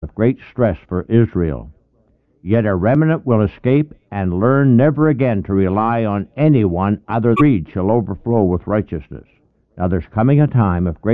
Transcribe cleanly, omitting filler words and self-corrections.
of great stress for Israel. Yet a remnant will escape and learn never again to rely on anyone other than greed shall overflow with righteousness. Now there's coming a time of great